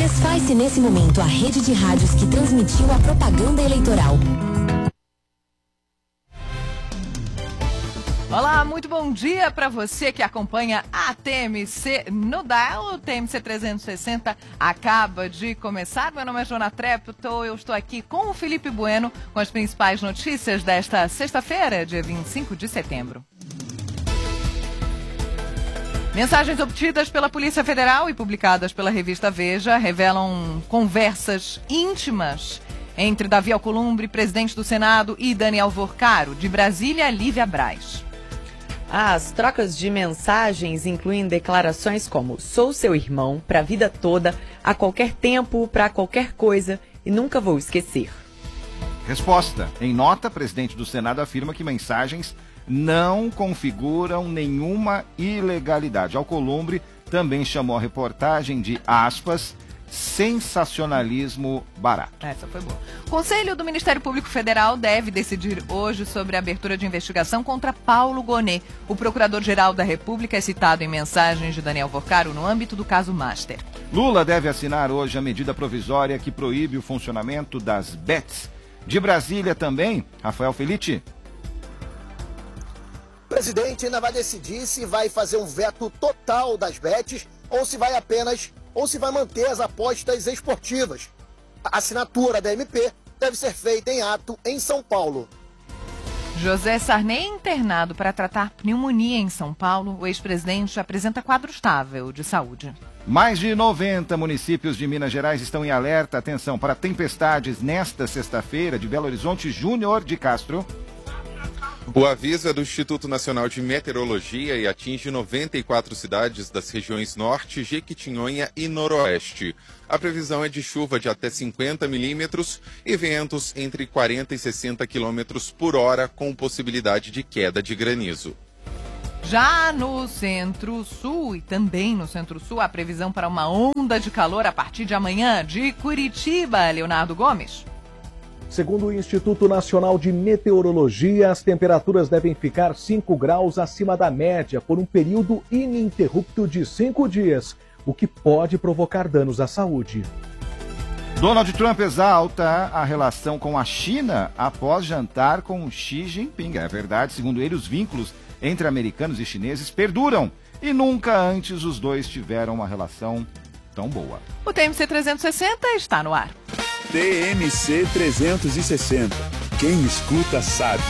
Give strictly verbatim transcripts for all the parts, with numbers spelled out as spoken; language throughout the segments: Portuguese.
Desfaz-se nesse momento a rede de rádios que transmitiu a propaganda eleitoral. Olá, muito bom dia para você que acompanha a T M C no Dial. O T M C trezentos e sessenta acaba de começar. Meu nome é Joana Trepto, eu estou aqui com o Felipe Bueno com as principais notícias desta sexta-feira, dia vinte e cinco de setembro. Mensagens obtidas pela Polícia Federal e publicadas pela revista Veja revelam conversas íntimas entre Davi Alcolumbre, presidente do Senado, e Daniel Vorcaro, de Brasília, Lívia Braz. As trocas de mensagens incluem declarações como "sou seu irmão para a vida toda, a qualquer tempo, para qualquer coisa e nunca vou esquecer". Resposta. Em nota, o presidente do Senado afirma que mensagens não configuram nenhuma ilegalidade. Alcolumbre também chamou a reportagem de, aspas, sensacionalismo barato. Essa foi boa. O Conselho do Ministério Público Federal deve decidir hoje sobre a abertura de investigação contra Paulo Gonet. O procurador-geral da República é citado em mensagens de Daniel Vorcaro no âmbito do caso Master. Lula deve assinar hoje a medida provisória que proíbe o funcionamento das bets. De Brasília também, Rafael Felitti. O presidente ainda vai decidir se vai fazer um veto total das bets ou se vai apenas ou se vai manter as apostas esportivas. A assinatura da M P deve ser feita em ato em São Paulo. José Sarney, internado para tratar pneumonia em São Paulo, o ex-presidente apresenta quadro estável de saúde. Mais de noventa municípios de Minas Gerais estão em alerta. Atenção para tempestades nesta sexta-feira. De Belo Horizonte, Júnior de Castro. O aviso é do Instituto Nacional de Meteorologia e atinge noventa e quatro cidades das regiões Norte, Jequitinhonha e Noroeste. A previsão é de chuva de até cinquenta milímetros e ventos entre quarenta e sessenta quilômetros por hora, com possibilidade de queda de granizo. Já no Centro-Sul e também no Centro-Sul, a previsão para uma onda de calor a partir de amanhã. De Curitiba, Leonardo Gomes. Segundo o Instituto Nacional de Meteorologia, as temperaturas devem ficar cinco graus acima da média por um período ininterrupto de cinco dias, o que pode provocar danos à saúde. Donald Trump exalta a relação com a China após jantar com Xi Jinping. É verdade, segundo ele, os vínculos entre americanos e chineses perduram e nunca antes os dois tiveram uma relação tão boa. O T M C trezentos e sessenta está no ar. T M C trezentos e sessenta. Quem escuta sabe.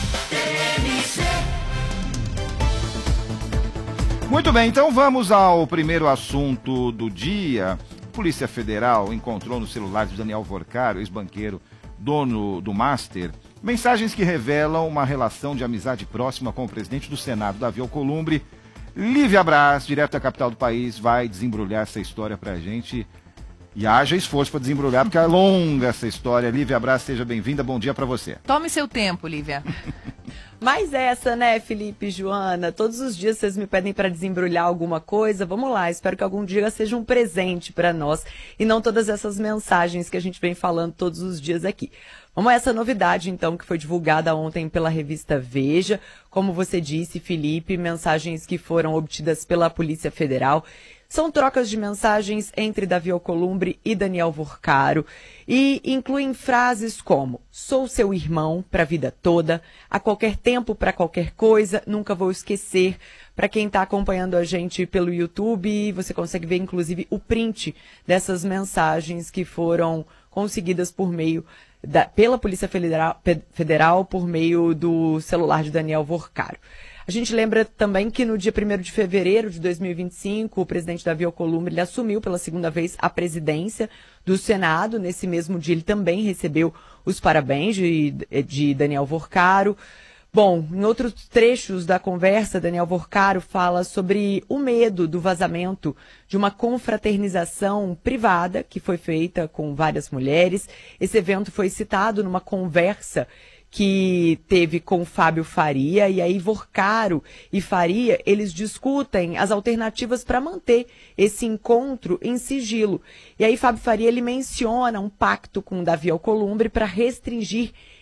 Muito bem, então vamos ao primeiro assunto do dia. A Polícia Federal encontrou no celular de Daniel Vorcaro, ex-banqueiro, dono do Master, mensagens que revelam uma relação de amizade próxima com o presidente do Senado, Davi Alcolumbre. Lívia Braz, direto da capital do país, vai desembrulhar essa história pra gente. E haja esforço para desembrulhar, porque é longa essa história. Lívia Braz, seja bem-vinda, bom dia para você. Tome seu tempo, Lívia. Mas essa, né, Felipe e Joana? Todos os dias vocês me pedem para desembrulhar alguma coisa. Vamos lá, espero que algum dia seja um presente para nós e não todas essas mensagens que a gente vem falando todos os dias aqui. Vamos a essa novidade, então, que foi divulgada ontem pela revista Veja. Como você disse, Felipe, mensagens que foram obtidas pela Polícia Federal. São trocas de mensagens entre Davi Alcolumbre e Daniel Vorcaro e incluem frases como "sou seu irmão para a vida toda, a qualquer tempo, para qualquer coisa, nunca vou esquecer". Para quem está acompanhando a gente pelo YouTube, você consegue ver inclusive o print dessas mensagens que foram conseguidas por meio da, pela Polícia Federal, Federal por meio do celular de Daniel Vorcaro. A gente lembra também que no dia primeiro de fevereiro de dois mil e vinte e cinco, o presidente Davi Alcolumbre ele assumiu pela segunda vez a presidência do Senado. Nesse mesmo dia ele também recebeu os parabéns de, de Daniel Vorcaro. Bom, em outros trechos da conversa, Daniel Vorcaro fala sobre o medo do vazamento de uma confraternização privada que foi feita com várias mulheres. Esse evento foi citado numa conversa que teve com Fábio Faria, e aí Vorcaro e Faria, eles discutem as alternativas para manter esse encontro em sigilo. E aí Fábio Faria, ele menciona um pacto com Davi Alcolumbre para restringir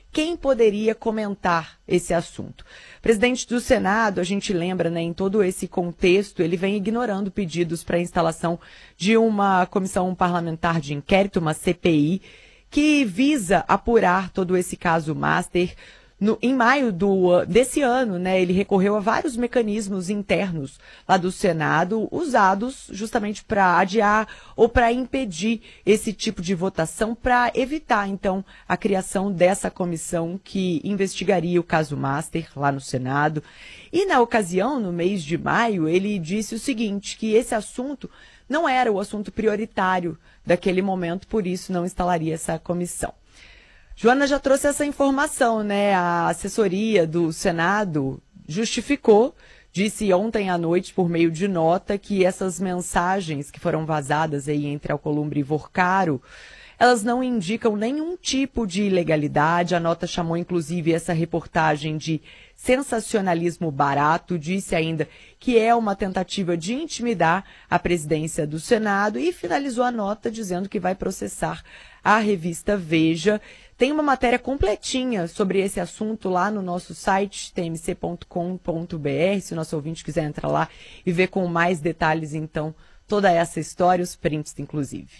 quem poderia comentar esse assunto. O presidente do Senado, a gente lembra, né, em todo esse contexto, ele vem ignorando pedidos para a instalação de uma comissão parlamentar de inquérito, uma C P I, que visa apurar todo esse caso Master. No, em maio do, desse ano, né, ele recorreu a vários mecanismos internos lá do Senado, usados justamente para adiar ou para impedir esse tipo de votação, para evitar, então, a criação dessa comissão que investigaria o caso Master lá no Senado. E, na ocasião, no mês de maio, ele disse o seguinte, que esse assunto não era o assunto prioritário daquele momento, por isso não instalaria essa comissão. Joana já trouxe essa informação, né? A assessoria do Senado justificou, disse ontem à noite por meio de nota que essas mensagens que foram vazadas aí entre Alcolumbre e Vorcaro, elas não indicam nenhum tipo de ilegalidade. A nota chamou inclusive essa reportagem de sensacionalismo barato, disse ainda que é uma tentativa de intimidar a presidência do Senado e finalizou a nota dizendo que vai processar a revista Veja. Tem uma matéria completinha sobre esse assunto lá no nosso site, t m c ponto com ponto b r, se o nosso ouvinte quiser entrar lá e ver com mais detalhes, então, toda essa história, os prints, inclusive.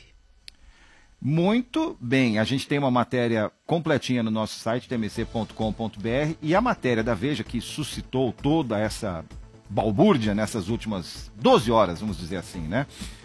Muito bem, a gente tem uma matéria completinha no nosso site, t m c ponto com ponto b r, e a matéria da Veja, que suscitou toda essa balbúrdia nessas últimas doze horas, vamos dizer assim, né?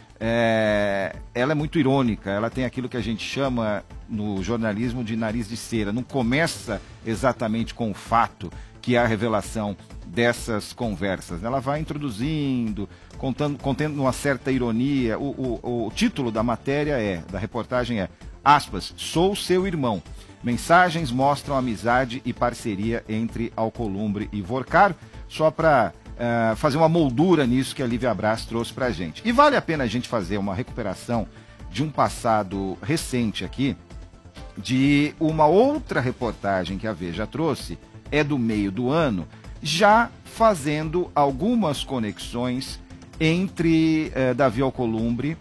É, ela é muito irônica, ela tem aquilo que a gente chama no jornalismo de nariz de cera. Não começa exatamente com o fato que é a revelação dessas conversas. Ela vai introduzindo, contando, contendo uma certa ironia. O, o, o título da matéria é, da reportagem é, aspas, sou seu irmão. Mensagens mostram amizade e parceria entre Alcolumbre e Vorcaro, só para Uh, fazer uma moldura nisso que a Lívia Braz trouxe para a gente. E vale a pena a gente fazer uma recuperação de um passado recente aqui, de uma outra reportagem que a Veja trouxe, é do meio do ano, já fazendo algumas conexões entre uh, Davi Alcolumbre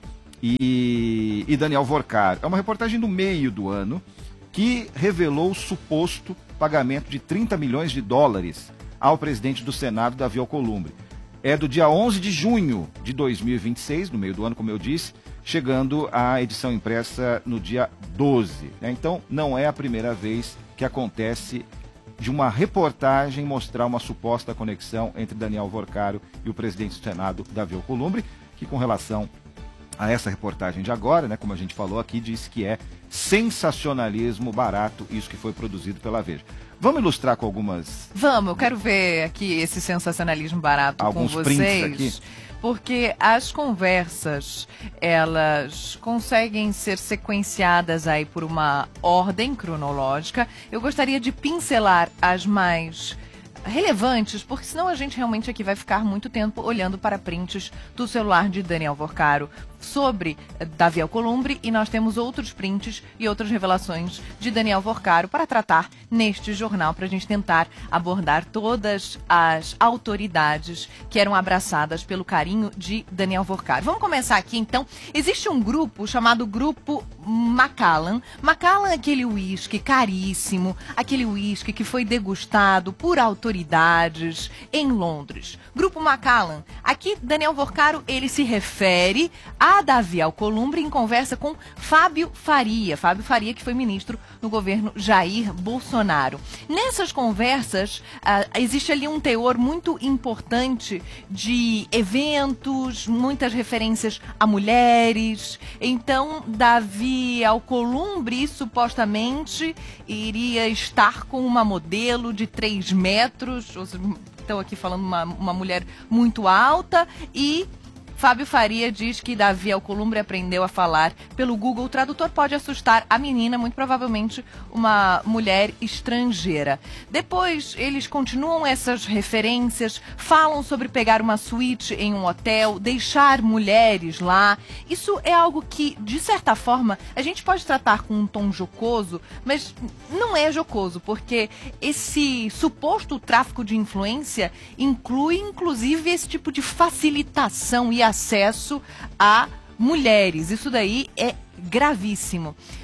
e, e Daniel Vorcaro. É uma reportagem do meio do ano que revelou o suposto pagamento de trinta milhões de dólares ao presidente do Senado, Davi Alcolumbre. É do dia onze de junho de dois mil e vinte e seis, no meio do ano, como eu disse, chegando à edição impressa no dia doze. Então, não é a primeira vez que acontece de uma reportagem mostrar uma suposta conexão entre Daniel Vorcaro e o presidente do Senado, Davi Alcolumbre, que com relação a essa reportagem de agora, né, como a gente falou aqui, disse que é sensacionalismo barato, isso que foi produzido pela Veja. Vamos ilustrar com algumas... Vamos, eu quero ver aqui esse sensacionalismo barato alguns com vocês. Prints aqui. Porque as conversas, elas conseguem ser sequenciadas aí por uma ordem cronológica. Eu gostaria de pincelar as mais relevantes, porque senão a gente realmente aqui vai ficar muito tempo olhando para prints do celular de Daniel Vorcaro sobre Davi Alcolumbre, e nós temos outros prints e outras revelações de Daniel Vorcaro para tratar neste jornal, para a gente tentar abordar todas as autoridades que eram abraçadas pelo carinho de Daniel Vorcaro. Vamos começar aqui, então. Existe um grupo chamado Grupo Macallan. Macallan é aquele uísque caríssimo, aquele uísque que foi degustado por autoridades em Londres. Grupo Macallan. Aqui, Daniel Vorcaro, ele se refere a Davi Alcolumbre em conversa com Fábio Faria. Fábio Faria, que foi ministro no governo Jair Bolsonaro. Nessas conversas, uh, existe ali um teor muito importante de eventos, muitas referências a mulheres. Então, Davi Alcolumbre supostamente iria estar com uma modelo de três metros, estou aqui falando uma, uma mulher muito alta, e Fábio Faria diz que Davi Alcolumbre aprendeu a falar pelo Google Tradutor. Pode assustar a menina, muito provavelmente uma mulher estrangeira. Depois, eles continuam essas referências, falam sobre pegar uma suíte em um hotel, deixar mulheres lá. Isso é algo que, de certa forma, a gente pode tratar com um tom jocoso, mas não é jocoso, porque esse suposto tráfico de influência inclui, inclusive, esse tipo de facilitação e acesso a mulheres. Isso daí é gravíssimo.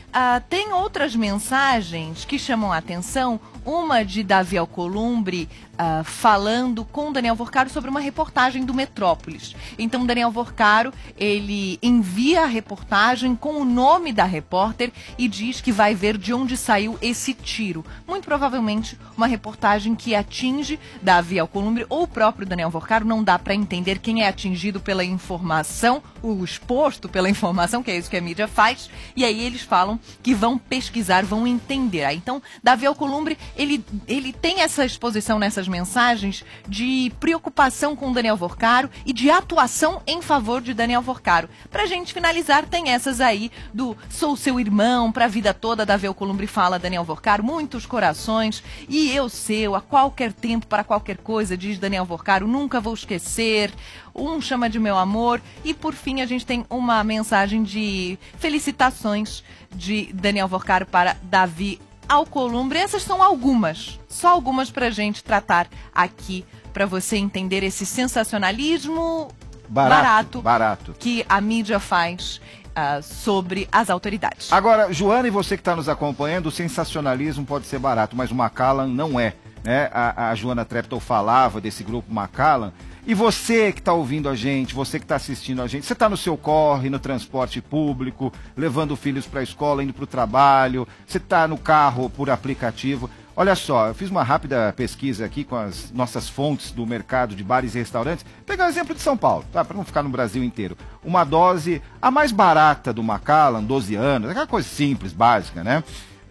uh, tem outras mensagens que chamam a atenção. Uma de Davi Alcolumbre uh, falando com Daniel Vorcaro sobre uma reportagem do Metrópolis. Então, Daniel Vorcaro, ele envia a reportagem com o nome da repórter e diz que vai ver de onde saiu esse tiro. Muito provavelmente uma reportagem que atinge Davi Alcolumbre ou o próprio Daniel Vorcaro. Não dá para entender quem é atingido pela informação, o exposto pela informação, que é isso que a mídia faz. E aí eles falam que vão pesquisar, vão entender. Aí, então, Davi Alcolumbre, Ele, ele tem essa exposição nessas mensagens de preocupação com Daniel Vorcaro e de atuação em favor de Daniel Vorcaro. Pra gente finalizar, tem essas aí do sou seu irmão, pra vida toda, Davi Alcolumbre fala Daniel Vorcaro, muitos corações, e eu seu, a qualquer tempo, para qualquer coisa, diz Daniel Vorcaro, nunca vou esquecer, um chama de meu amor, e por fim a gente tem uma mensagem de felicitações de Daniel Vorcaro para Davi Alcolumbre. Essas são algumas, só algumas pra gente tratar aqui, pra você entender esse sensacionalismo Barato, barato, barato. que a mídia faz uh, sobre as autoridades. Agora, Joana, e você que está nos acompanhando, o sensacionalismo pode ser barato, mas o Macallan não é. Né? A, a Joana Treptow falava desse grupo Macallan. E você que está ouvindo a gente, você que está assistindo a gente, você está no seu corre, no transporte público, levando filhos para a escola, indo para o trabalho, você está no carro por aplicativo. Olha só, eu fiz uma rápida pesquisa aqui com as nossas fontes do mercado de bares e restaurantes. Pegar o exemplo de São Paulo, tá? Para não ficar no Brasil inteiro. Uma dose, a mais barata do Macallan, doze anos, aquela coisa simples, básica, né?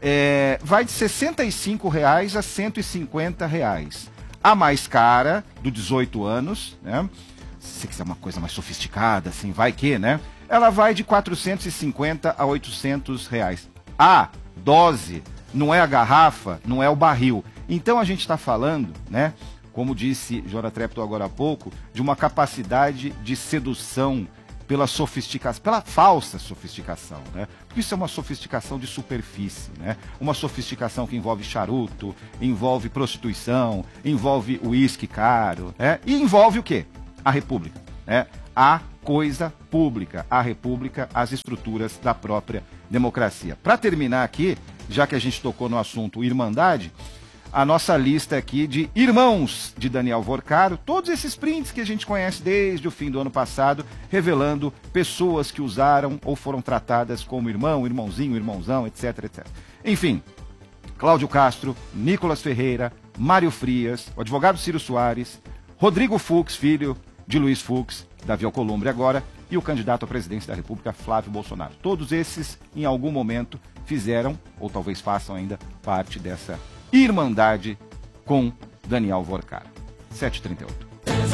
É, vai de sessenta e cinco reais a cento e cinquenta reais. A mais cara, do dezoito anos, né? Se você quiser uma coisa mais sofisticada, assim, vai que, né? Ela vai de quatrocentos e cinquenta a oitocentos reais. A dose não é a garrafa, não é o barril. Então a gente está falando, né? Como disse Joana Treptow agora há pouco, de uma capacidade de sedução pela sofisticação, pela falsa sofisticação, né? Porque isso é uma sofisticação de superfície, né? Uma sofisticação que envolve charuto, envolve prostituição, envolve uísque caro, né? E envolve o quê? A república, né? A coisa pública, a república, as estruturas da própria democracia. Para terminar aqui, já que a gente tocou no assunto Irmandade, a nossa lista aqui de irmãos de Daniel Vorcaro, todos esses prints que a gente conhece desde o fim do ano passado, revelando pessoas que usaram ou foram tratadas como irmão, irmãozinho, irmãozão, etc, etcétera. Enfim, Cláudio Castro, Nicolas Ferreira, Mário Frias, o advogado Ciro Soares, Rodrigo Fux, filho de Luiz Fux, Davi Alcolumbre agora, e o candidato à presidência da República, Flávio Bolsonaro. Todos esses, em algum momento, fizeram, ou talvez façam ainda, parte dessa irmandade com Daniel Vorcaro. sete e trinta e oito.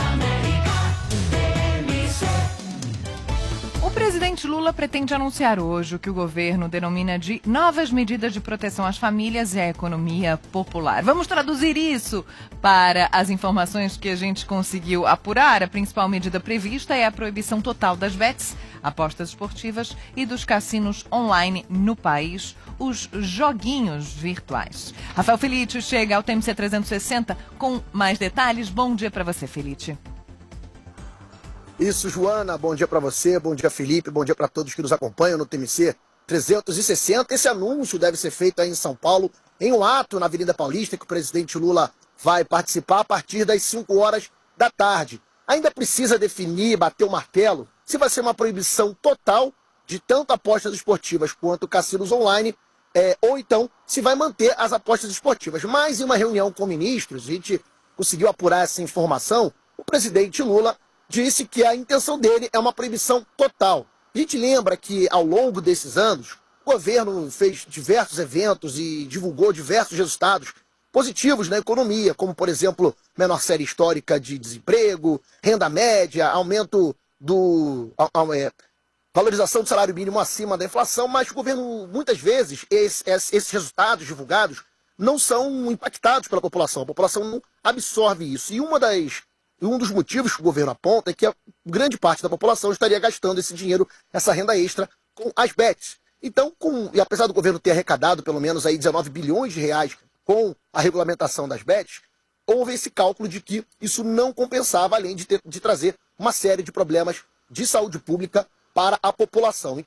O presidente Lula pretende anunciar hoje o que o governo denomina de novas medidas de proteção às famílias e à economia popular. Vamos traduzir isso para as informações que a gente conseguiu apurar. A principal medida prevista é a proibição total das bets, apostas esportivas e dos cassinos online no país, os joguinhos virtuais. Rafael Felite chega ao T M C trezentos e sessenta com mais detalhes. Bom dia para você, Felite. Isso, Joana, bom dia para você, bom dia, Felipe, bom dia para todos que nos acompanham no T M C trezentos e sessenta. Esse anúncio deve ser feito aí em São Paulo, em um ato na Avenida Paulista, que o presidente Lula vai participar a partir das cinco horas da tarde. Ainda precisa definir, bater o martelo, se vai ser uma proibição total de tanto apostas esportivas quanto cassinos online, é, ou então se vai manter as apostas esportivas. Mas em uma reunião com ministros, a gente conseguiu apurar essa informação, o presidente Lula disse que a intenção dele é uma proibição total. A gente lembra que, ao longo desses anos, o governo fez diversos eventos e divulgou diversos resultados positivos na economia, como, por exemplo, menor série histórica de desemprego, renda média, aumento do... É, valorização do salário mínimo acima da inflação, mas o governo, muitas vezes, esses, esses resultados divulgados não são impactados pela população. A população não absorve isso. E uma das... Um dos motivos que o governo aponta é que a grande parte da população estaria gastando esse dinheiro, essa renda extra, com as bets. Então, com, e apesar do governo ter arrecadado pelo menos aí dezenove bilhões de reais com a regulamentação das bets, houve esse cálculo de que isso não compensava, além de, ter, de trazer uma série de problemas de saúde pública para a população. Então,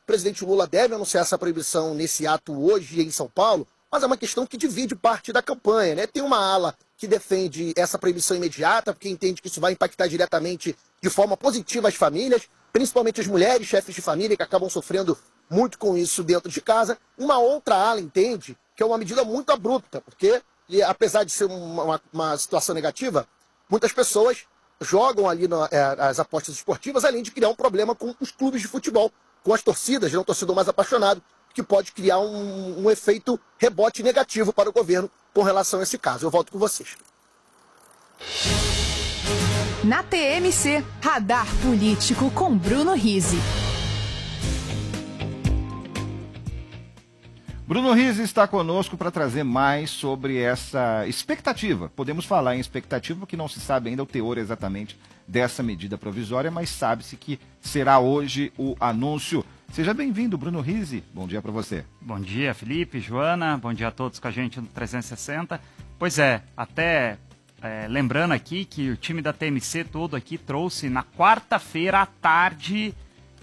O presidente Lula deve anunciar essa proibição nesse ato hoje em São Paulo, mas é uma questão que divide parte da campanha, né? Tem uma ala que defende essa proibição imediata, porque entende que isso vai impactar diretamente de forma positiva as famílias, principalmente as mulheres, chefes de família, que acabam sofrendo muito com isso dentro de casa. Uma outra ala entende que é uma medida muito abrupta, porque, e apesar de ser uma, uma, uma situação negativa, muitas pessoas jogam ali no, é, as apostas esportivas, além de criar um problema com os clubes de futebol, com as torcidas, não torcedor mais apaixonado, que pode criar um, um efeito rebote negativo para o governo com relação a esse caso. Eu volto com vocês. Na T M C, Radar Político com Bruno Rizzi. Bruno Rizzi está conosco para trazer mais sobre essa expectativa. Podemos falar em expectativa porque não se sabe ainda o teor exatamente dessa medida provisória, mas sabe-se que será hoje o anúncio. Seja bem-vindo, Bruno Rizzi. Bom dia para você. Bom dia, Felipe, Joana. Bom dia a todos com a gente no trezentos e sessenta. Pois é, até é, lembrando aqui que o time da T M C todo aqui trouxe na quarta-feira à tarde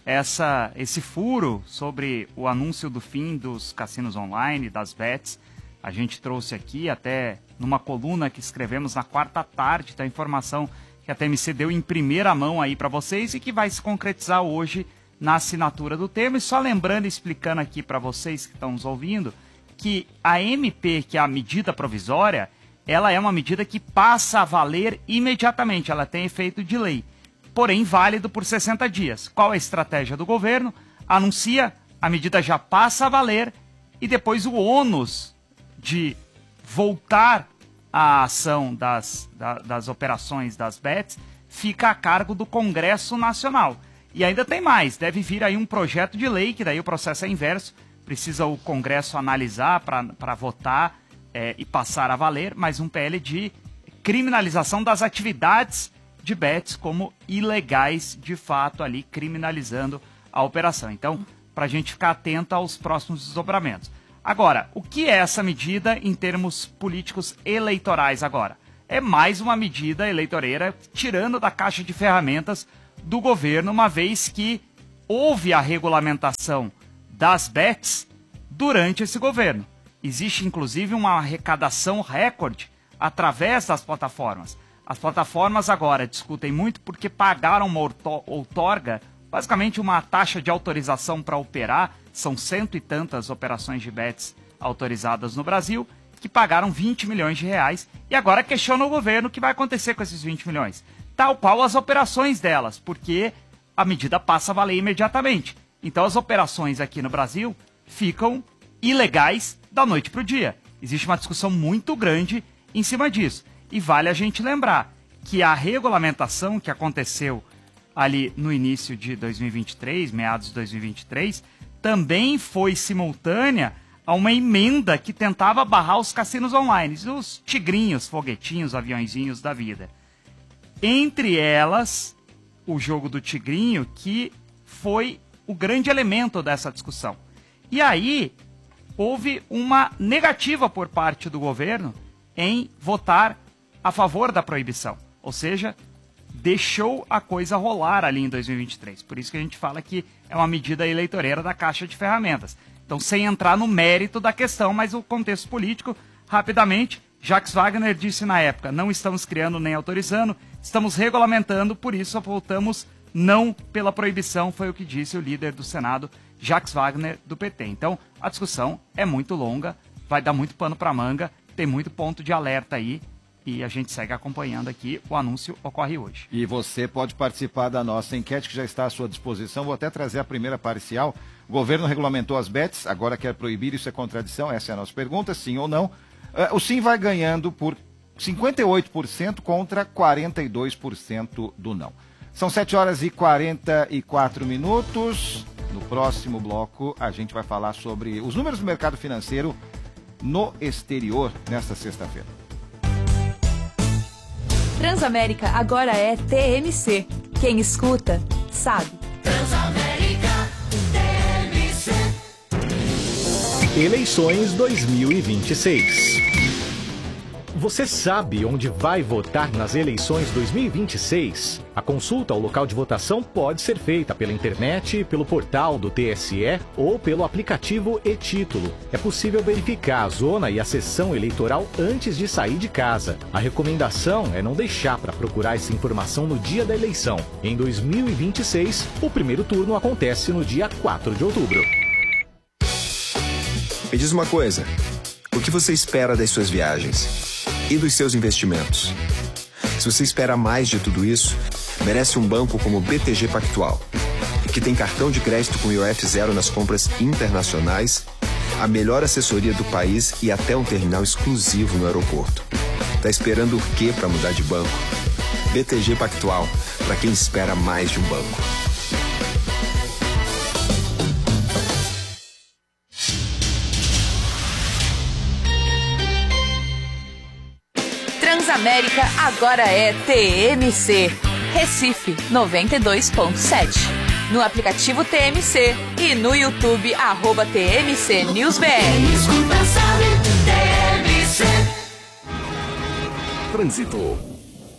essa, esse furo sobre o anúncio do fim dos cassinos online, das bets. A gente trouxe aqui até numa coluna que escrevemos na quarta tarde, da informação que a T M C deu em primeira mão aí para vocês e que vai se concretizar hoje na assinatura do termo. E só lembrando e explicando aqui para vocês que estão nos ouvindo, que a M P, que é a medida provisória, ela é uma medida que passa a valer imediatamente, ela tem efeito de lei, porém válido por sessenta dias. Qual é a estratégia do governo? Anuncia, a medida já passa a valer e depois o ônus de voltar à ação das, da, das operações das bets fica a cargo do Congresso Nacional. E ainda tem mais, deve vir aí um projeto de lei, que daí o processo é inverso, precisa o Congresso analisar para votar é, e passar a valer, mas um P L de criminalização das atividades de bets como ilegais, de fato, ali criminalizando a operação. Então, para a gente ficar atento aos próximos desdobramentos. Agora, o que é essa medida em termos políticos eleitorais agora? É mais uma medida eleitoreira tirando da caixa de ferramentas do governo, uma vez que houve a regulamentação das bets durante esse governo. Existe, inclusive, uma arrecadação recorde através das plataformas. As plataformas agora discutem muito porque pagaram uma outorga, basicamente uma taxa de autorização para operar, são cento e tantas operações de bets autorizadas no Brasil, que pagaram vinte milhões de reais, e agora questiona o governo o que vai acontecer com esses vinte milhões. Tal qual as operações delas, porque a medida passa a valer imediatamente. Então as operações aqui no Brasil ficam ilegais da noite para o dia. Existe uma discussão muito grande em cima disso. E vale a gente lembrar que a regulamentação que aconteceu ali no início de dois mil e vinte e três, meados de dois mil e vinte e três, também foi simultânea a uma emenda que tentava barrar os cassinos online, os tigrinhos, foguetinhos, aviãozinhos da vida. Entre elas, o jogo do tigrinho, que foi o grande elemento dessa discussão. E aí, houve uma negativa por parte do governo em votar a favor da proibição. Ou seja, deixou a coisa rolar ali em dois mil e vinte e três. Por isso que a gente fala que é uma medida eleitoreira da caixa de ferramentas. Então, sem entrar no mérito da questão, mas o contexto político, rapidamente, Jacques Wagner disse na época, não estamos criando nem autorizando, estamos regulamentando, por isso voltamos não pela proibição, foi o que disse o líder do Senado, Jacques Wagner, do P T. Então, a discussão é muito longa, vai dar muito pano para manga, tem muito ponto de alerta aí, e a gente segue acompanhando aqui, o anúncio ocorre hoje. E você pode participar da nossa enquete que já está à sua disposição, vou até trazer a primeira parcial. O governo regulamentou as bets, agora quer proibir, isso é contradição? Essa é a nossa pergunta, sim ou não? Uh, o sim vai ganhando por cinquenta e oito por cento contra quarenta e dois por cento do não. São sete horas e quarenta e quatro minutos. No próximo bloco, a gente vai falar sobre os números do mercado financeiro no exterior nesta sexta-feira. Transamérica agora é T M C. Quem escuta, sabe. Transamérica, T M C. Eleições dois mil e vinte e seis. Você sabe onde vai votar nas eleições dois mil e vinte e seis? A consulta ao local de votação pode ser feita pela internet, pelo portal do T S E ou pelo aplicativo e-Título. É possível verificar a zona e a sessão eleitoral antes de sair de casa. A recomendação é não deixar para procurar essa informação no dia da eleição. Em dois mil e vinte e seis, o primeiro turno acontece no dia quatro de outubro. Me diz uma coisa, o que você espera das suas viagens? E dos seus investimentos? Se você espera mais de tudo isso, merece um banco como o B T G Pactual, que tem cartão de crédito com I O F zero nas compras internacionais, a melhor assessoria do país e até um terminal exclusivo no aeroporto. Tá esperando o quê para mudar de banco? B T G Pactual, para quem espera mais de um banco. Transamérica agora é T M C. Recife noventa e dois ponto sete. No aplicativo T M C e no YouTube, arroba T M C News B R. Trânsito.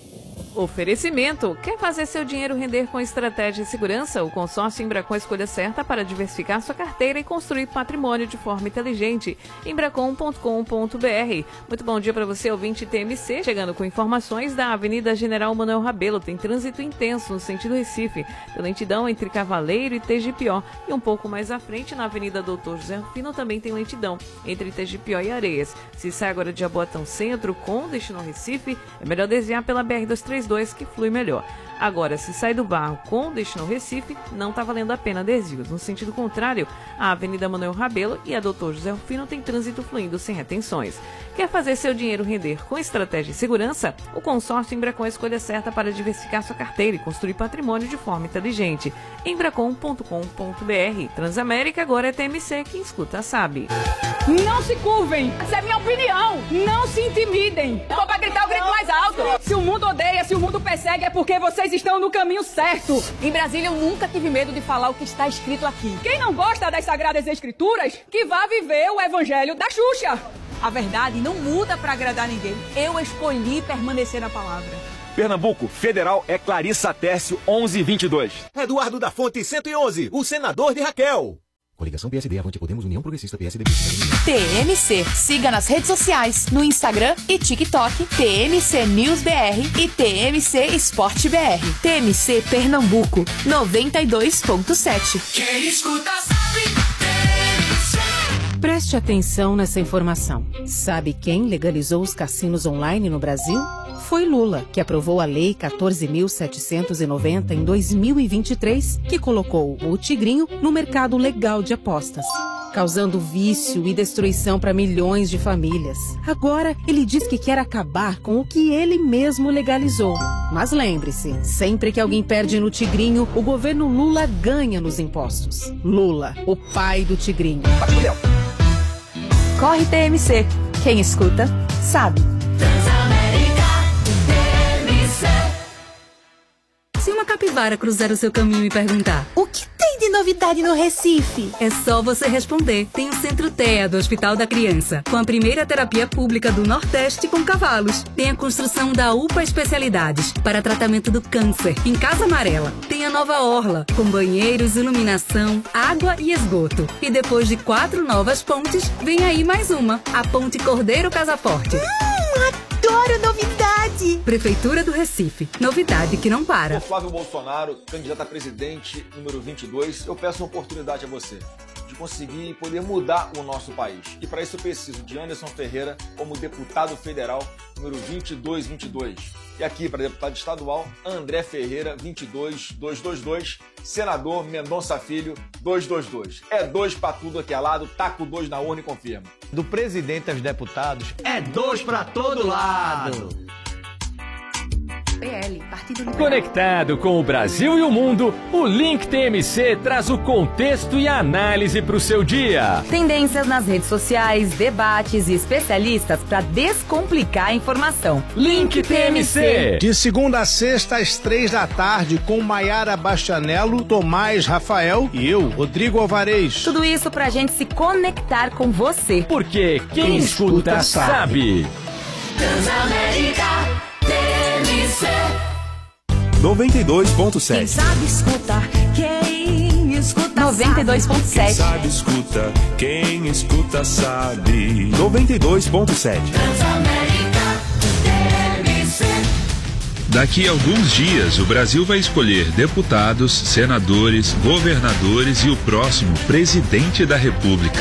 Oferecimento. Quer fazer seu dinheiro render com estratégia e segurança? O consórcio Embracon é a escolha certa para diversificar sua carteira e construir patrimônio de forma inteligente. embracon ponto com ponto b r. Muito bom dia para você, ouvinte T M C. Chegando com informações da Avenida General Manuel Rabelo. Tem trânsito intenso no sentido Recife. Tem lentidão entre Cavaleiro e T G P O. E um pouco mais à frente, na Avenida Doutor José Rufino, também tem lentidão entre T G P O e Areias. Se sai agora de Jaboatão Centro com destino ao Recife, é melhor desviar pela B R duzentos e trinta e dois, que flui melhor. Agora, se sai do Barro com destino ao Recife, não está valendo a pena desvios. No sentido contrário, a Avenida Manuel Rabelo e a Doutor José Rufino tem trânsito fluindo sem retenções. Quer fazer seu dinheiro render com estratégia e segurança? O consórcio Embracon é a escolha certa para diversificar sua carteira e construir patrimônio de forma inteligente. embracon ponto com ponto b r. Transamérica agora é T M C, quem escuta sabe. Não se curvem, essa é a minha opinião. Não se intimidem. Só pra gritar o grito mais alto. Se o mundo odeia, se o mundo persegue, é porque vocês estão no caminho certo. Em Brasília, eu nunca tive medo de falar o que está escrito aqui. Quem não gosta das Sagradas Escrituras, que vá viver o Evangelho da Xuxa. A verdade não muda pra agradar ninguém. Eu escolhi permanecer na palavra. Pernambuco, Federal é Clarissa Tércio, onze vinte e dois. Eduardo da Fonte, cento e onze, o senador de Raquel. Coligação P S D, Avante Podemos, União Progressista, P S D. T M C. Siga nas redes sociais, no Instagram e TikTok, T M C News B R e T M C Esporte B R. T M C Pernambuco, noventa e dois ponto sete. Quem escuta sabe, T M C. Preste atenção nessa informação. Sabe quem legalizou os cassinos online no Brasil? Foi Lula, que aprovou a Lei quatorze mil setecentos e noventa em dois mil e vinte e três, que colocou o tigrinho no mercado legal de apostas, causando vício e destruição para milhões de famílias. Agora, ele diz que quer acabar com o que ele mesmo legalizou. Mas lembre-se, sempre que alguém perde no tigrinho, o governo Lula ganha nos impostos. Lula, o pai do tigrinho. Corre T M C. Quem escuta, sabe. Se uma capivara cruzar o seu caminho e perguntar: o que tem de novidade no Recife? É só você responder: tem o Centro T E A do Hospital da Criança, com a primeira terapia pública do Nordeste com cavalos. Tem a construção da U P A Especialidades para tratamento do câncer, em Casa Amarela. Tem a nova Orla, com banheiros, iluminação, água e esgoto. E depois de quatro novas pontes, vem aí mais uma, a Ponte Cordeiro Casaforte. Hum, adoro novidade! Prefeitura do Recife, novidade que não para. Sou Flávio Bolsonaro, candidato a presidente número vinte e dois. Eu peço uma oportunidade a você de conseguir poder mudar o nosso país. E para isso eu preciso de Anderson Ferreira como deputado federal número vinte e dois vinte e dois. E aqui para deputado estadual, André Ferreira vinte e dois dois dois dois, senador Mendonça Filho dois dois dois. É dois para tudo aqui ao lado, taco dois na urna e confirma. Do presidente aos deputados, é dois para todo lado. P L, Partido Liberal. Conectado com o Brasil e o mundo, o Link T M C traz o contexto e a análise para o seu dia. Tendências nas redes sociais, debates e especialistas para descomplicar a informação. Link T M C. De segunda a sexta, às três da tarde, com Maiara Bastianello, Tomás Rafael e eu, Rodrigo Alvarez. Tudo isso pra gente se conectar com você. Porque quem, quem escuta, escuta sabe. Transamérica T M C. noventa e dois ponto Quem sete. sabe escutar, quem escuta noventa e dois ponto Quem sete. sabe escuta, quem escuta sabe. noventa e dois ponto sete. Transamérica T M C. Daqui a alguns dias, o Brasil vai escolher deputados, senadores, governadores e o próximo presidente da República.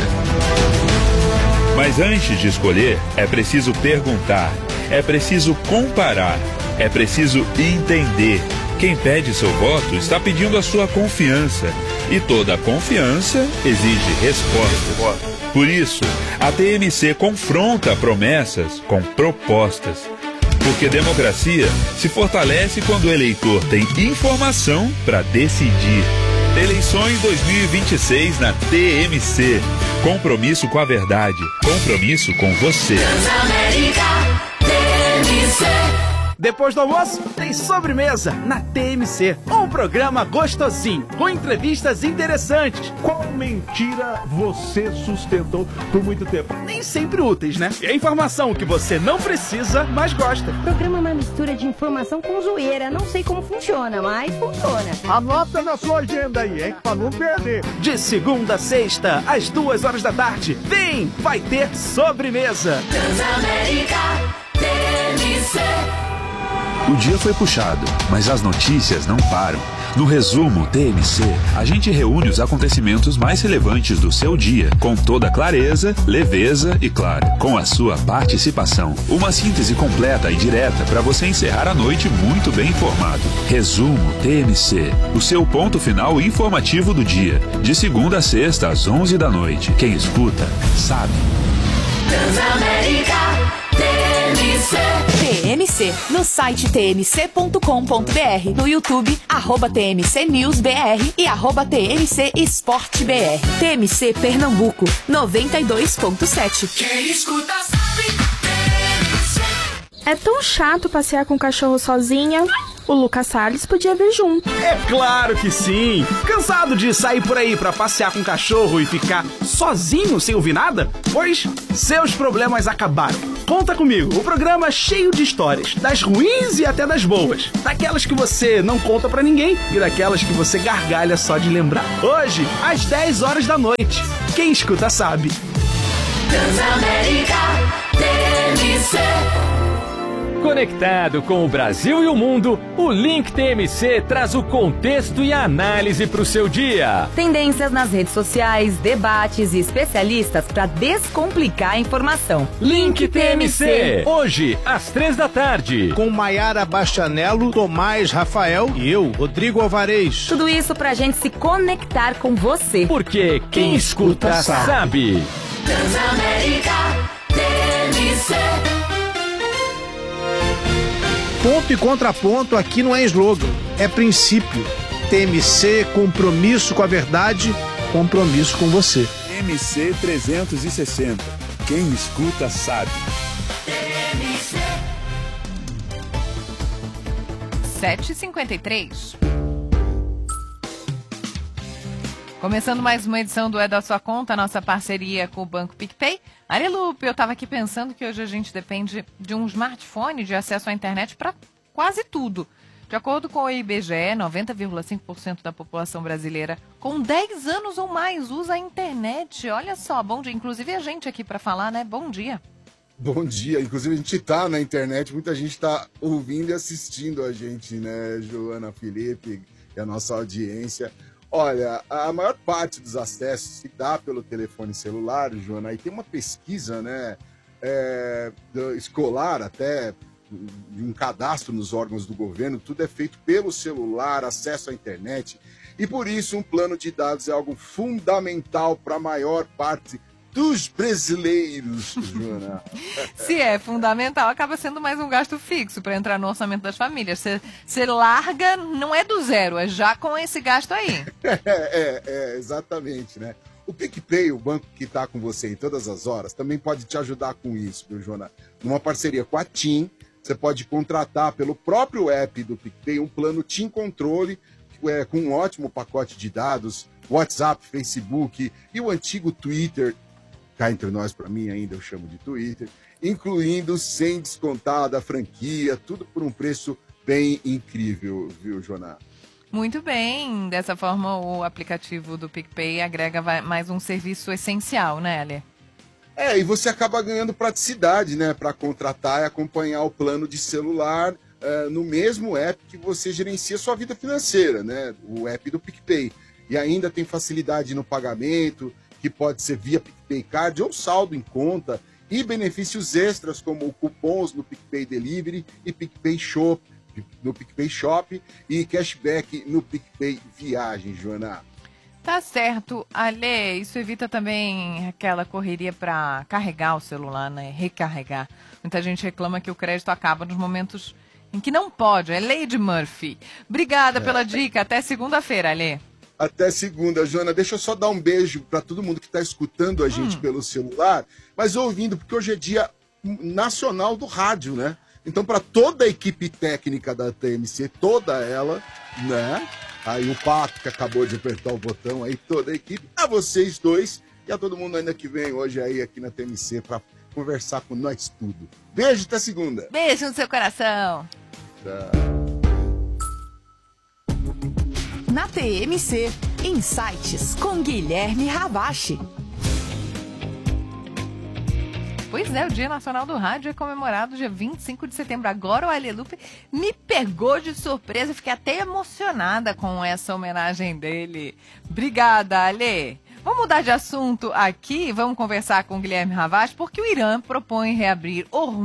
Mas antes de escolher, é preciso perguntar, é preciso comparar, é preciso entender. Quem pede seu voto está pedindo a sua confiança. E toda confiança exige resposta. Por isso, a T M C confronta promessas com propostas. Porque democracia se fortalece quando o eleitor tem informação para decidir. Eleições dois mil e vinte e seis na T M C. Compromisso com a verdade. Compromisso com você. Transamérica T M C. Depois do almoço, tem sobremesa na T M C. Um programa gostosinho, com entrevistas interessantes. Qual mentira você sustentou por muito tempo? Nem sempre úteis, né? E a informação que você não precisa, mas gosta. O programa é uma mistura de informação com zoeira. Não sei como funciona, mas funciona. Anota na sua agenda aí, hein? Pra não perder. De segunda a sexta, às duas horas da tarde. Vem, vai ter sobremesa. Transamérica T M C. O dia foi puxado, mas as notícias não param. No resumo T M C, a gente reúne os acontecimentos mais relevantes do seu dia, com toda clareza, leveza e, claro, com a sua participação. Uma síntese completa e direta para você encerrar a noite muito bem informado. Resumo T M C, o seu ponto final informativo do dia. De segunda a sexta, às onze da noite. Quem escuta, sabe. Transamérica T M C. T M C, no site t m c ponto com ponto b r, no YouTube, arroba T M C News B R e arroba T M C Esporte B R. T M C Pernambuco, noventa e dois ponto sete. Quem escuta sabe. T M C. É tão chato passear com o cachorro sozinha. O Lucas Salles podia vir junto. É claro que sim! Cansado de sair por aí pra passear com o cachorro e ficar sozinho sem ouvir nada? Pois seus problemas acabaram. Conta comigo, o programa é cheio de histórias, das ruins e até das boas. Daquelas que você não conta pra ninguém e daquelas que você gargalha só de lembrar. Hoje, às dez horas da noite. Quem escuta sabe. Transamérica T M C. Conectado com o Brasil e o mundo, o Link T M C traz o contexto e a análise para o seu dia. Tendências nas redes sociais, debates e especialistas para descomplicar a informação. Link T M C, hoje, às três da tarde. Com Maiara Bastianello, Tomás Rafael e eu, Rodrigo Alvarez. Tudo isso pra gente se conectar com você. Porque quem, quem escuta, escuta sabe. sabe. Transamérica T M C. Ponto e contraponto aqui não é slogan, é princípio. T M C, compromisso com a verdade, compromisso com você. T M C trezentos e sessenta. Quem escuta sabe. T M C. sete e cinquenta e três. Começando mais uma edição do É da Sua Conta, nossa parceria com o Banco PicPay. Arelupe, eu estava aqui pensando que hoje a gente depende de um smartphone de acesso à internet para quase tudo. De acordo com o I B G E, noventa vírgula cinco por cento da população brasileira com dez anos ou mais usa a internet. Olha só, bom dia. Inclusive a gente aqui para falar, né? Bom dia. Bom dia. Inclusive a gente está na internet, muita gente está ouvindo e assistindo a gente, né, Joana, Felipe e a nossa audiência. Olha, a maior parte dos acessos se dá pelo telefone celular, Joana, e tem uma pesquisa, né, é, escolar até, de um cadastro nos órgãos do governo, tudo é feito pelo celular, acesso à internet, e por isso um plano de dados é algo fundamental para a maior parte dos brasileiros, Joana. Se é fundamental, acaba sendo mais um gasto fixo para entrar no orçamento das famílias. Você larga, não é do zero, é já com esse gasto aí. É, é, é, exatamente, né? O PicPay, o banco que está com você em todas as horas, também pode te ajudar com isso, viu, Joana? Numa parceria com a TIM, você pode contratar pelo próprio app do PicPay um plano TIM Controle, é, com um ótimo pacote de dados, WhatsApp, Facebook e o antigo Twitter. Cá entre nós, para mim ainda eu chamo de Twitter, incluindo sem descontar da franquia, tudo por um preço bem incrível, viu, Joná? Muito bem, dessa forma o aplicativo do PicPay agrega vai- mais um serviço essencial, né, Ale? É, e você acaba ganhando praticidade, né, para contratar e acompanhar o plano de celular eh, no mesmo app que você gerencia sua vida financeira, né, o app do PicPay. E ainda tem facilidade no pagamento, que pode ser via PicPay Card ou saldo em conta, e benefícios extras como cupons no PicPay Delivery e PicPay Shop, no PicPay Shop e cashback no PicPay Viagem, Joana. Tá certo, Ale, isso evita também aquela correria para carregar o celular, né? Recarregar. Muita gente reclama que o crédito acaba nos momentos em que não pode, é lei de Murphy. Obrigada É. pela dica, até segunda-feira, Ale. Até segunda, Joana. Deixa eu só dar um beijo para todo mundo que está escutando a gente pelo celular, mas ouvindo, porque hoje é dia nacional do rádio, né? Então, para toda a equipe técnica da T M C, toda ela, né? Aí o Pato, que acabou de apertar o botão, aí toda a equipe, a vocês dois e a todo mundo ainda que vem hoje aí aqui na T M C para conversar com nós tudo. Beijo, até segunda. Beijo no seu coração. Tchau. Na T M C, Insights com Guilherme Ravache. Pois é, o Dia Nacional do Rádio é comemorado dia vinte e cinco de setembro. Agora o Ale Lupe me pegou de surpresa. Fiquei até emocionada com essa homenagem dele. Obrigada, Ale. Vamos mudar de assunto aqui. Vamos conversar com o Guilherme Ravache, porque o Irã propõe reabrir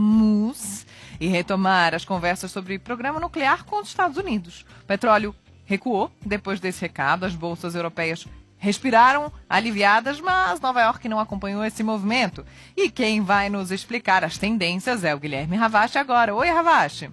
Hormuz e retomar as conversas sobre programa nuclear com os Estados Unidos. O petróleo recuou depois desse recado. As bolsas europeias respiraram aliviadas, mas Nova York não acompanhou esse movimento. E quem vai nos explicar as tendências é o Guilherme Ravache agora. Oi, Ravache.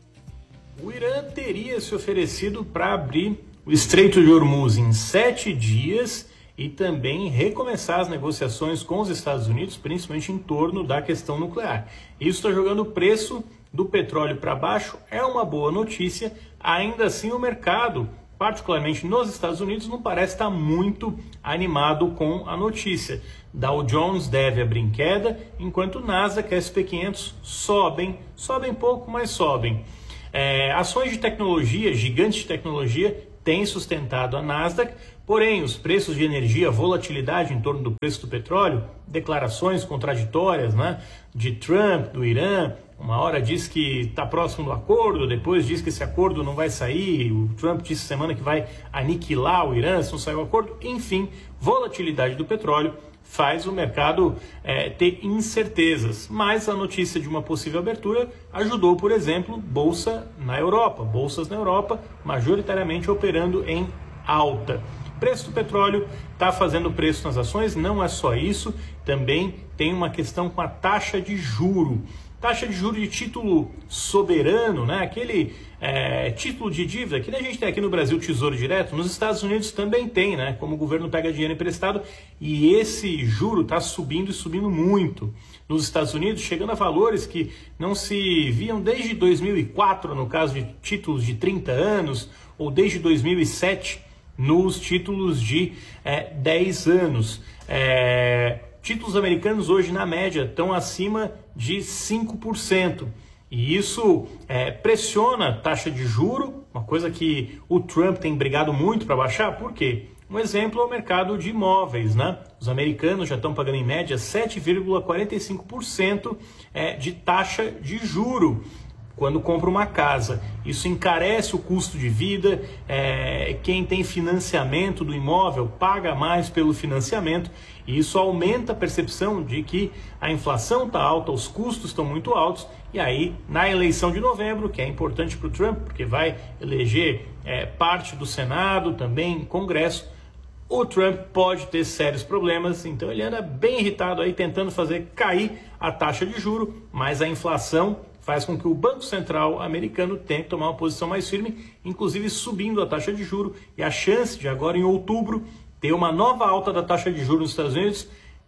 O Irã teria se oferecido para abrir o Estreito de Hormuz em sete dias e também recomeçar as negociações com os Estados Unidos, principalmente em torno da questão nuclear. Isso está jogando o preço do petróleo para baixo, é uma boa notícia. Ainda assim, o mercado, particularmente nos Estados Unidos, não parece estar muito animado com a notícia. Dow Jones deve abrir em queda, enquanto o Nasdaq e S and P quinhentos sobem, sobem pouco, mas sobem. É, ações de tecnologia, gigantes de tecnologia, têm sustentado a Nasdaq, porém os preços de energia, volatilidade em torno do preço do petróleo, declarações contraditórias, né, de Trump, do Irã. Uma hora diz que está próximo do acordo, depois diz que esse acordo não vai sair. O Trump disse semana que vai aniquilar o Irã se não sair o acordo. Enfim, volatilidade do petróleo faz o mercado é, ter incertezas. Mas a notícia de uma possível abertura ajudou, por exemplo, bolsa na Europa. Bolsas na Europa majoritariamente operando em alta. O preço do petróleo está fazendo preço nas ações, não é só isso, também tem uma questão com a taxa de juro. Taxa de juros de título soberano, né? Aquele é, título de dívida que a gente tem aqui no Brasil, Tesouro Direto, nos Estados Unidos também tem, né? Como o governo pega dinheiro emprestado e esse juro está subindo e subindo muito. Nos Estados Unidos, chegando a valores que não se viam desde dois mil e quatro, no caso de títulos de trinta anos, ou desde dois mil e sete, nos títulos de é, dez anos. É... Títulos americanos hoje, na média, estão acima de cinco por cento. E isso é, pressiona a taxa de juro, uma coisa que o Trump tem brigado muito para baixar. Por quê? Um exemplo é o mercado de imóveis, né? Os americanos já estão pagando em média sete vírgula quarenta e cinco por cento é, de taxa de juro quando compra uma casa. Isso encarece o custo de vida, é, quem tem financiamento do imóvel paga mais pelo financiamento, e isso aumenta a percepção de que a inflação está alta, os custos estão muito altos, e aí na eleição de novembro, que é importante para o Trump, porque vai eleger é, parte do Senado, também Congresso, o Trump pode ter sérios problemas, então ele anda bem irritado aí, tentando fazer cair a taxa de juro, mas a inflação faz com que o Banco Central americano tenha que tomar uma posição mais firme, inclusive subindo a taxa de juros, e a chance de agora em outubro ter uma nova alta da taxa de juros nos Estados Unidos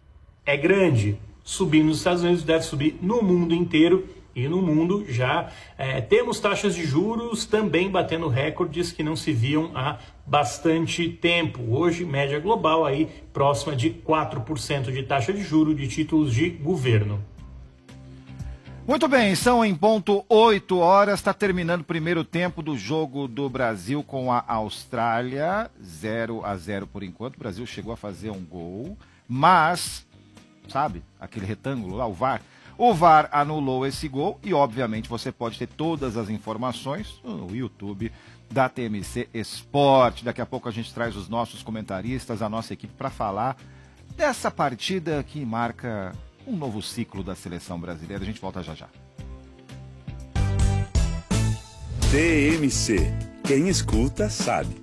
é grande. Subindo nos Estados Unidos deve subir no mundo inteiro, e no mundo já é, temos taxas de juros também batendo recordes que não se viam há bastante tempo. Hoje, média global aí próxima de quatro por cento de taxa de juros de títulos de governo. Muito bem, são em ponto oito horas, está terminando o primeiro tempo do jogo do Brasil com a Austrália, zero a zero por enquanto. O Brasil chegou a fazer um gol, mas, sabe, aquele retângulo lá, o V A R, o V A R anulou esse gol e, obviamente, você pode ter todas as informações no YouTube da T M C Esporte. Daqui a pouco a gente traz os nossos comentaristas, a nossa equipe, para falar dessa partida que marca um novo ciclo da seleção brasileira. A gente volta já já. T M C. Quem escuta sabe.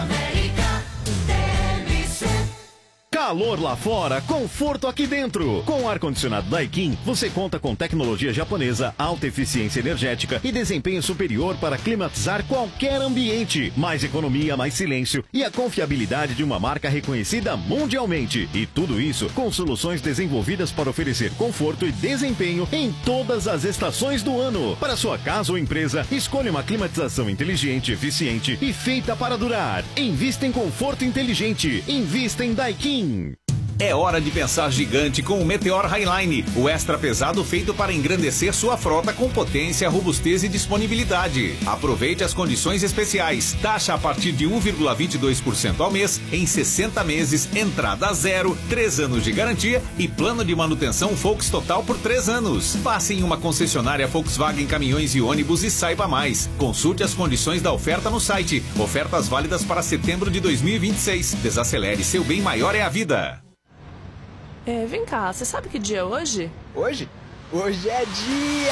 Calor lá fora, conforto aqui dentro. Com o ar-condicionado Daikin, você conta com tecnologia japonesa, alta eficiência energética e desempenho superior para climatizar qualquer ambiente. Mais economia, mais silêncio e a confiabilidade de uma marca reconhecida mundialmente. E tudo isso com soluções desenvolvidas para oferecer conforto e desempenho em todas as estações do ano. Para sua casa ou empresa, escolha uma climatização inteligente, eficiente e feita para durar. Invista em conforto inteligente. Invista em Daikin. É hora de pensar gigante com o Meteor Highline, o extra pesado feito para engrandecer sua frota com potência, robustez e disponibilidade. Aproveite as condições especiais. Taxa a partir de um vírgula vinte e dois por cento ao mês, em sessenta meses, entrada zero, três anos de garantia e plano de manutenção Volks Total por três anos. Passe em uma concessionária Volkswagen Caminhões e Ônibus e saiba mais. Consulte as condições da oferta no site. Ofertas válidas para setembro de dois mil e vinte e seis. Desacelere, seu bem maior é a vida. É, vem cá, você sabe que dia é hoje? Hoje? Hoje é dia